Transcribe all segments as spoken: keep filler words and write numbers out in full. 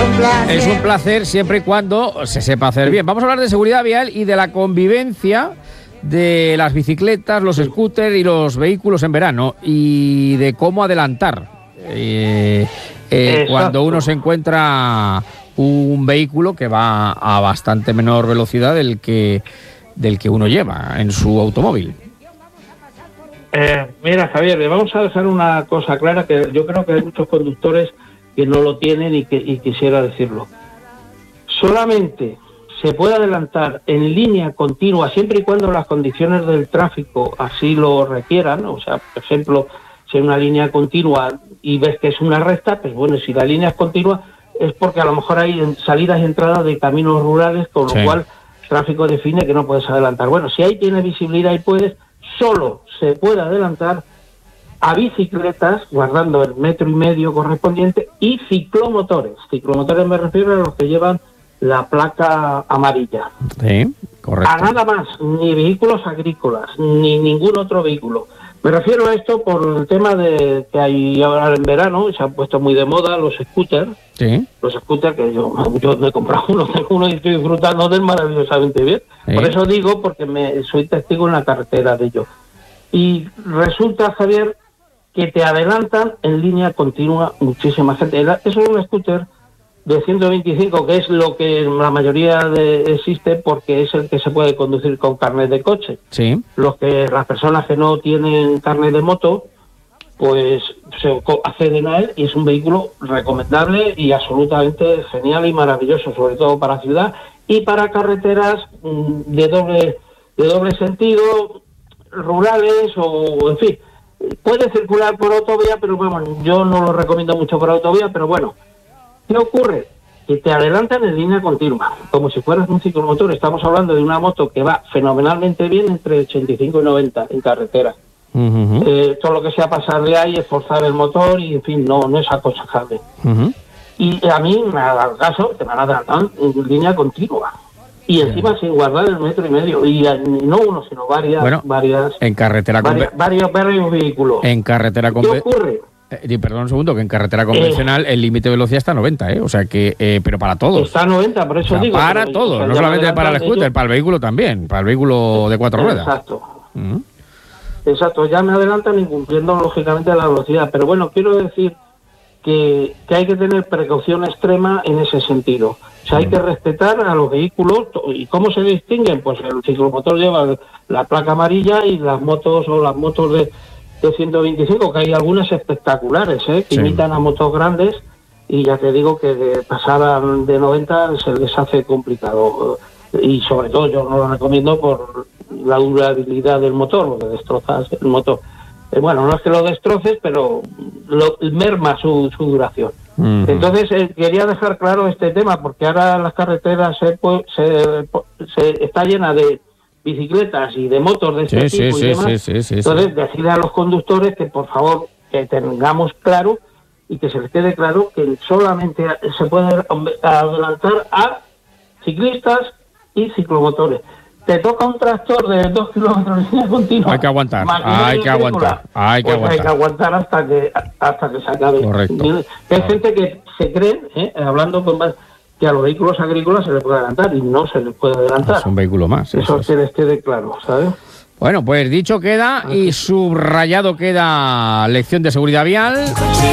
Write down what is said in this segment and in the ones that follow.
un placer. Es un placer siempre y cuando se sepa hacer bien. Vamos a hablar de seguridad vial y de la convivencia de las bicicletas, los scooters y los vehículos en verano y de cómo adelantar eh, eh, cuando uno se encuentra un vehículo que va a bastante menor velocidad del que, del que uno lleva en su automóvil. Eh, mira, Javier, vamos a dejar una cosa clara que yo creo que hay muchos conductores que no lo tienen y que y quisiera decirlo. Solamente se puede adelantar en línea continua siempre y cuando las condiciones del tráfico así lo requieran. O sea, por ejemplo, si hay una línea continua y ves que es una recta, pues bueno, si la línea es continua es porque a lo mejor hay salidas y entradas de caminos rurales, con lo sí. cual el tráfico define que no puedes adelantar. Bueno, si ahí tienes visibilidad y puedes, solo se puede adelantar a bicicletas, guardando el metro y medio correspondiente, y ciclomotores. Ciclomotores me refiero a los que llevan la placa amarilla. Sí, correcto. A nada más, ni vehículos agrícolas, ni ningún otro vehículo. Me refiero a esto por el tema de que hay ahora en verano, se han puesto muy de moda los scooters. Sí. Los scooters que yo, yo me he comprado uno, tengo uno y estoy disfrutando de él maravillosamente bien. Sí. Por eso digo, porque me soy testigo en la carretera de ello. Y resulta, Javier, que te adelantan en línea continua muchísima gente. Eso es un scooter de ciento veinticinco, que es lo que la mayoría de, existe porque es el que se puede conducir con carnet de coche. Sí. Los que las personas que no tienen carnet de moto, pues se acceden a él y es un vehículo recomendable y absolutamente genial y maravilloso, sobre todo para ciudad y para carreteras de doble de doble sentido, rurales o en fin. Puede circular por autovía, pero bueno, yo no lo recomiendo mucho por autovía, pero bueno, ¿qué ocurre? Que te adelantan en línea continua, como si fueras un ciclomotor. Estamos hablando de una moto que va fenomenalmente bien entre ochenta y cinco y noventa en carretera. Uh-huh. Eh, todo lo que sea pasarle ahí es forzar el motor y, en fin, no, no es aconsejable. Uh-huh. Y a mí me ha dado caso, te van a adelantar en línea continua. Y encima yeah. sin guardar el metro y medio. Y no uno, sino varias. Bueno, varias en carretera varias, varios, varios vehículos. En carretera ¿Qué ocurre? Eh, perdón un segundo, que en carretera convencional eh, el límite de velocidad está a noventa, ¿eh? O sea que, eh, pero para todos. Está a noventa, por eso o sea, digo. Para pero, todos, o sea, no solamente para el scooter, ellos. Para el vehículo también, para el vehículo de cuatro ruedas. Exacto. Uh-huh. Exacto, ya me adelantan incumpliendo lógicamente la velocidad. Pero bueno, quiero decir que, que hay que tener precaución extrema en ese sentido. O sea, hay que respetar a los vehículos. ¿Y cómo se distinguen? Pues el ciclomotor lleva la placa amarilla y las motos o las motos de, de ciento veinticinco, que hay algunas espectaculares, ¿eh? que sí. imitan a motos grandes, y ya te digo que de pasar de noventa se les hace complicado. Y sobre todo yo no lo recomiendo por la durabilidad del motor, porque destrozas el motor. Eh, bueno, no es que lo destroces, pero lo merma su, su duración. Uh-huh. Entonces, eh, quería dejar claro este tema, porque ahora las carreteras se, se, se está llena de bicicletas y de motos de este sí, tipo sí, y demás. Sí, sí, sí, Entonces, sí. decirle a los conductores que, por favor, que tengamos claro y que se les quede claro que solamente se puede adelantar a ciclistas y ciclomotores. Te toca un tractor de dos kilómetros de línea continua. Hay que aguantar, hay que aguantar, hay que pues aguantar. Hay que aguantar hasta que hasta que se acabe. Correcto. Hay Correcto. gente que se cree, ¿eh? hablando con más, que a los vehículos agrícolas se les puede adelantar y no se les puede adelantar. Es un vehículo más. Eso, eso que les quede claro, ¿sabes? Bueno, pues dicho queda y subrayado queda lección de seguridad vial.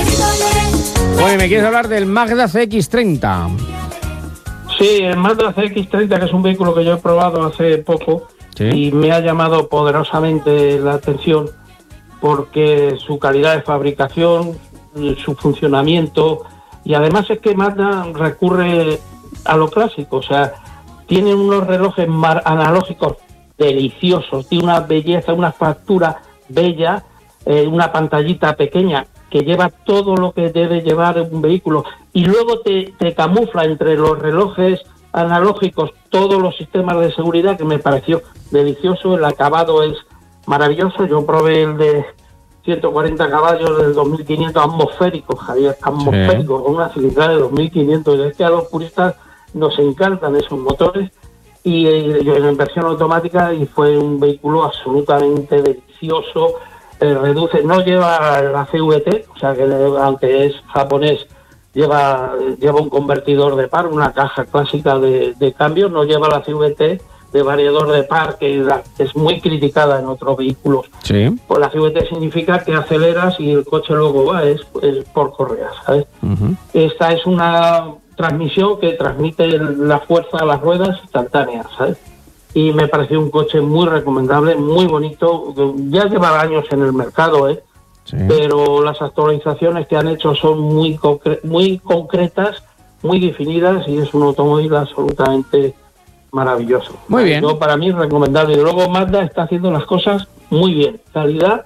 Oye, ¿me quieres hablar del Mazda C X treinta? Sí, el Mazda C X treinta, que es un vehículo que yo he probado hace poco, ¿sí? Y me ha llamado poderosamente la atención porque su calidad de fabricación, su funcionamiento, y además es que Mazda recurre a lo clásico, o sea, tiene unos relojes mar- analógicos deliciosos, tiene una belleza, una factura bella, eh, una pantallita pequeña que lleva todo lo que debe llevar un vehículo y luego te, te camufla entre los relojes analógicos todos los sistemas de seguridad, que me pareció delicioso. El acabado es maravilloso. Yo probé el de ciento cuarenta caballos del dos mil quinientos atmosférico, Javier, atmosférico, sí. con una cilindrada de dos mil quinientos. Es que a los puristas nos encantan esos motores, y eh, yo en versión automática, y fue un vehículo absolutamente delicioso. Eh, reduce, no lleva la C V T, o sea que aunque es japonés, lleva lleva un convertidor de par, una caja clásica de, de cambios, no lleva la C V T de variador de par, que la, es muy criticada en otros vehículos. Sí. Pues la C V T significa que aceleras y el coche luego va, es, es por correa, ¿sabes? Uh-huh. Esta es una transmisión que transmite la fuerza a las ruedas instantáneas, ¿sabes? Y me pareció un coche muy recomendable, muy bonito, ya lleva años en el mercado, ¿eh? Sí. Pero las actualizaciones que han hecho son muy concre- muy concretas, muy definidas, y es un automóvil absolutamente maravilloso. Muy bien. Yo, para mí, recomendable. Y luego Mazda está haciendo las cosas muy bien, calidad,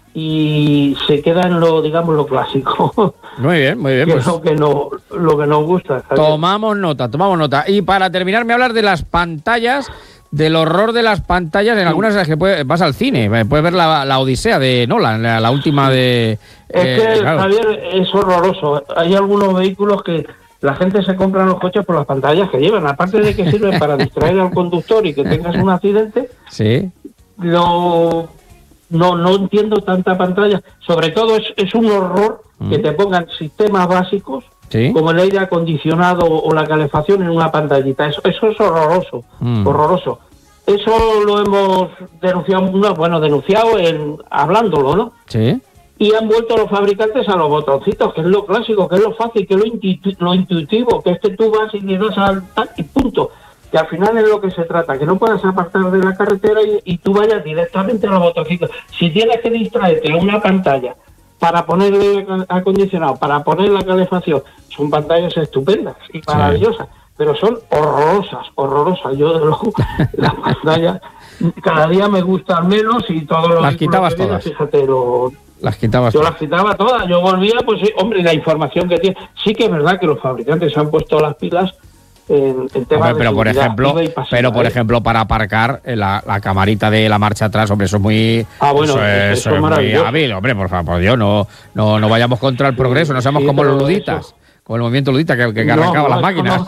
y se queda en lo, digamos, lo clásico. Muy bien, muy bien. Que Pues es lo que, no, lo que nos gusta, ¿sabes? Tomamos nota, tomamos nota. Y para terminar, me hablas de las pantallas, del horror de las pantallas, en algunas de las que puedes, vas al cine, puedes ver la, la Odisea de Nolan, la, la última de... Es eh, que, claro. Javier, es horroroso. Hay algunos vehículos que la gente se compra los coches por las pantallas que llevan, aparte de que sirven para distraer al conductor y que tengas un accidente. Sí. Lo, no, no entiendo tanta pantalla. Sobre todo es, es un horror mm. que te pongan sistemas básicos, ¿sí?, como el aire acondicionado o la calefacción en una pantallita. Eso, eso es horroroso, mm. horroroso. Eso lo hemos denunciado, no, bueno, denunciado en hablándolo, ¿no? Sí. Y han vuelto los fabricantes a los botoncitos, que es lo clásico, que es lo fácil, que es lo, intu- lo intuitivo, que es que tú vas y le das al tal y punto. Que al final es lo que se trata, que no puedas apartar de la carretera y, y tú vayas directamente a los botoncitos. Si tienes que distraerte a una pantalla para poner el acondicionado, para poner la calefacción, son pantallas estupendas y maravillosas, sí, pero son horrorosas, horrorosas. Yo, de luego, las pantallas cada día me gustan menos y todo lo las quitabas viene, todas. Fíjate, lo, las quitabas yo todas. las quitaba todas. Yo volvía, pues sí, hombre, la información que tiene. Sí que es verdad que los fabricantes se han puesto las pilas en, en temas hombre, pero de por ejemplo, pasiva, pero por ¿eh? ejemplo para aparcar la, la camarita de la marcha atrás, hombre, eso es muy, ah, bueno, eso es, eso eso es es muy hábil, hombre, por favor, por Dios, no, no, no vayamos contra el progreso, no seamos sí, como los luditas, eso, como el movimiento ludita que, que arrancaba no, no, las máquinas.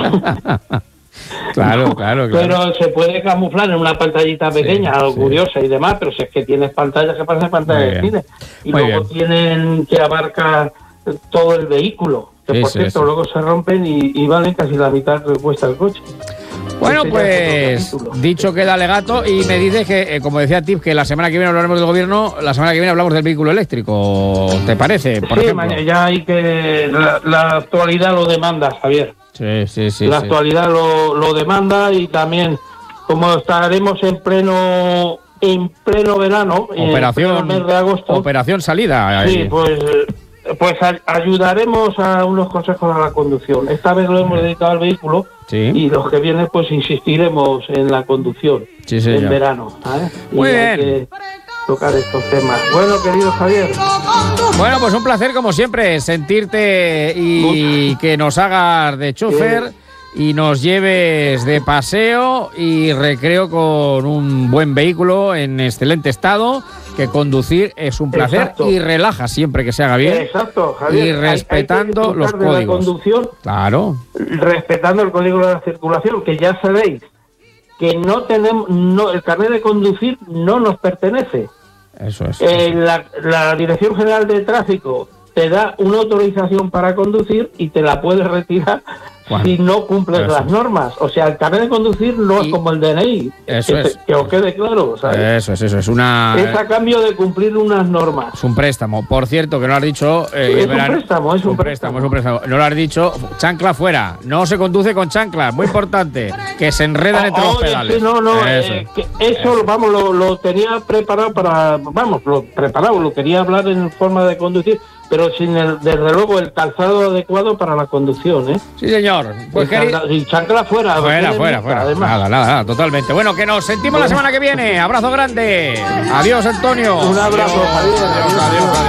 No. Claro, claro, claro. Pero se puede camuflar en una pantallita pequeña, sí, algo sí, curiosa y demás, pero si es que tienes pantallas que parecen pantallas de cine. Y muy luego bien, tienen que abarcar todo el vehículo, que sí, por sí, cierto sí, luego se rompen y, y valen casi la mitad que cuesta el coche. Bueno, pues dicho queda alegato, y me dices que, eh, como decía Tip, que la semana que viene hablaremos del gobierno, la semana que viene hablamos del vehículo eléctrico, ¿te parece? Por sí, ejemplo? Ya hay que... La, la actualidad lo demanda, Javier. Sí, sí, sí. La sí. actualidad lo, lo demanda, y también, como estaremos en pleno en pleno verano, operación, en el mes de agosto, operación salida. Ahí. Sí, pues... Pues a, ayudaremos a unos consejos a la conducción. Esta vez lo hemos dedicado al vehículo, sí, y los que vienen pues insistiremos en la conducción, sí, en verano, ¿sabes? Muy y bien. Hay que tocar estos temas. Bueno, querido Javier. Bueno, pues un placer como siempre sentirte y que nos hagas de chofer y nos lleves de paseo y recreo con un buen vehículo en excelente estado, que conducir es un placer. Exacto. Y relaja siempre que se haga bien. Exacto, Javier. Y respetando hay, hay los códigos. De la conducción, claro. Respetando el código de la circulación, que ya sabéis que no tenemos, no, el carnet de conducir no nos pertenece. Eso es. Eh, eso. La, la Dirección General de Tráfico te da una autorización para conducir y te la puedes retirar bueno, si no cumples las es. normas. O sea, el carnet de conducir no y es como el D N I. Eso que, es. Que os quede claro, ¿sabes? Eso es, eso es. Una... Es a cambio de cumplir unas normas. Es un préstamo. Por cierto, que no lo has dicho... Eh, es, un préstamo, es un, un préstamo, préstamo. Es un préstamo. No lo has dicho. Chancla fuera. No se conduce con chanclas. Muy importante. Que se enredan oh, entre oh, los pedales. Sí, no, no. Eso, eh, que eso, eso. vamos, lo, lo tenía preparado para... Vamos, lo preparado. Lo quería hablar en forma de conducir, pero sin el, desde luego, el calzado adecuado para la conducción, ¿eh? Sí, señor. Pues que... Y chancla fuera. Fuera, fuera, fuera. Además. Nada, nada, nada, totalmente. Bueno, que nos sentimos bueno. la semana que viene. Abrazo grande. Adiós, Antonio. Un abrazo. Adiós, adiós, adiós.